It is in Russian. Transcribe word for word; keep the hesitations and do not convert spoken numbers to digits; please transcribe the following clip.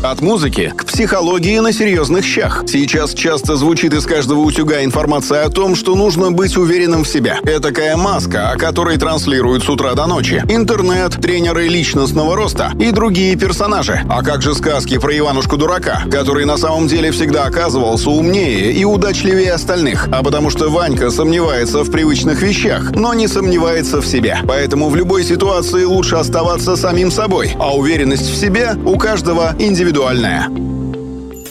От музыки к психологии на серьезных щах. Сейчас часто звучит из каждого утюга информация о том, что нужно быть уверенным в себе. Этакая маска, о которой транслируют с утра до ночи. Интернет, тренеры личностного роста и другие персонажи. А как же сказки про Иванушку-дурака, который на самом деле всегда оказывался умнее и удачливее остальных. А потому что Ванька сомневается в привычных вещах, но не сомневается в себе. Поэтому в любой ситуации лучше оставаться самим собой, а уверенность в себе у каждого индивидуальная.